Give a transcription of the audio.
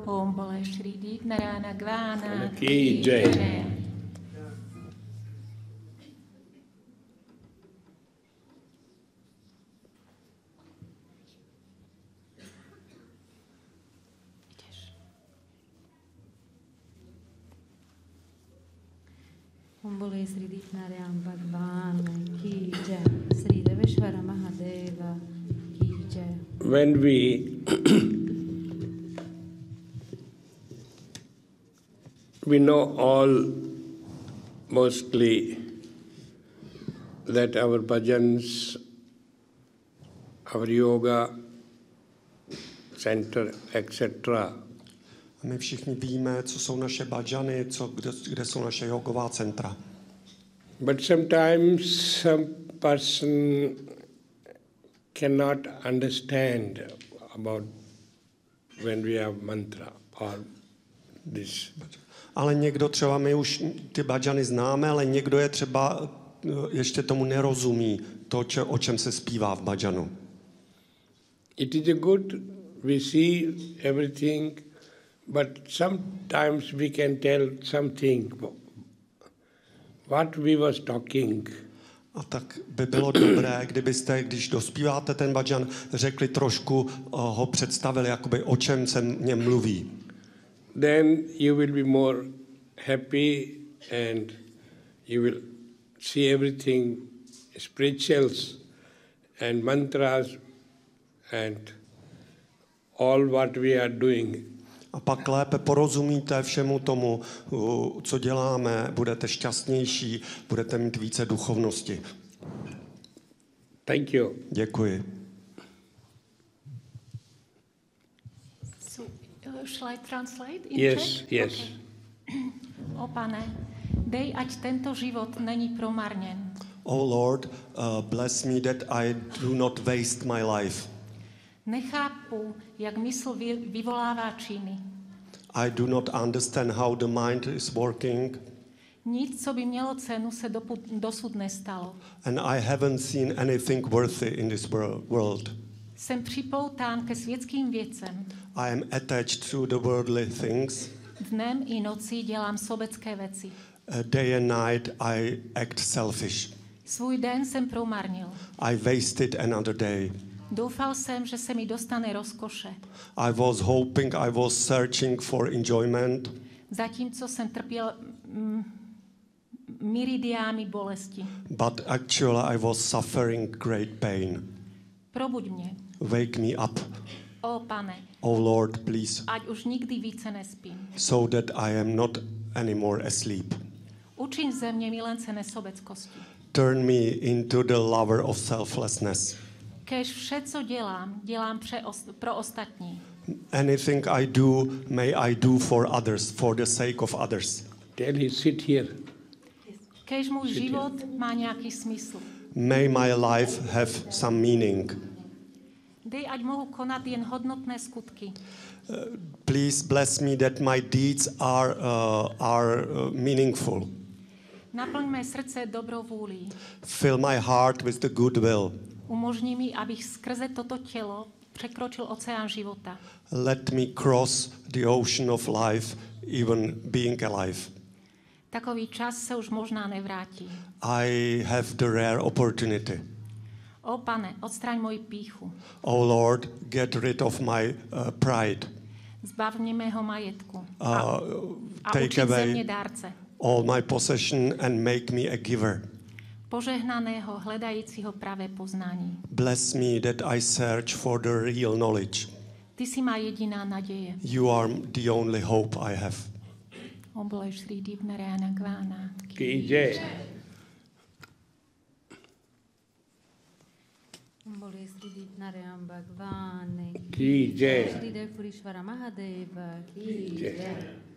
Om Bole Shri Deep Narayana Gvana Ki Jai. Om Bole Shri Deep Narayana Bhagwan Ki Jai. Sri Deveshwara Mahadeva Ki Jai. When we know all mostly that our bhajans, our yoga center, etc. My všichni víme, co jsou naše bhajany, kde jsou naše jogová centra. But sometimes some person cannot understand about when we have mantra or this. Ale někdo třeba, my už ty bhajany známe, ale někdo je třeba ještě tomu nerozumí, o čem se zpívá v bhajanu. It is a good, we see everything, but sometimes we can tell something, what we was talking. A tak by bylo dobré, kdybyste, když dospíváte ten bhajan, řekli trošku, ho představili, jakoby o čem se mě mluví. Then you will be more happy and you will see everything, spirituals and mantras and all what we are doing. A pak lépe porozumíte všemu tomu, co děláme, budete šťastnější, budete mít více duchovnosti. Thank you. Děkuji. So, shall I translate in Yes, Czech? yes. Okay. O Pane, dej, ať tento život není promarněn. Oh Lord, bless me that I do not waste my life. Nechápu, jak mysl vyvolává činy. I do not understand how the mind is working. Nic, co by mělo cenu, se dosud nestalo. And I haven't seen anything worthy in this world. Jsem připoután ke světským věcem. I am attached to the worldly things. Dnem i nocí dělám sobecké věci. Day and night I act selfish. Svůj den jsem promarnil. I wasted another day. Doufal jsem, že se mi dostane rozkoše. I was hoping, I was searching for enjoyment. Zatímco jsem trpěl myridiámi bolesti. But actually I was suffering great pain. Probuď mě. Wake me up. O Pane. Oh Lord, please. Ať už nikdy více nespím. So that I am not anymore asleep. Učiň ze mě milence nesobeckosti. Turn me into the lover of selflessness. Kéž vše, co dělám pro ostatní. Anything I do, may I do for others, for the sake of others. Tell he sit here. Kéž můj život má nějaký smysl. May my life have some meaning. Dej, ať mohu konat jen hodnotné skutky. Please bless me that my deeds are meaningful. Naplň mé srdce dobrou vůlí. Fill my heart with the good will. Umožni mi, abych skrze toto tělo překročil oceán života. Let me cross the ocean of life, even being alive. Takový čas se už možná nevrátí. I have the rare opportunity. O Pane, odstraň moji pýchu. Oh Lord, get rid of my pride. Zbav mě mého majetku. A Take učin ze mě away dárce. all my possession and make me a giver. Požehnaného, hledajícího pravé poznání. Bless me that I search for the real knowledge. Ty jsi má jediná naděje. You are the only hope I have. Om Bole Shri Deep Narayana Gvana Ki Jai. Om Bole Shri Deep Narayana Bhagwan Ki Jai. Shri Deveshwara Mahadeva Ki Jai.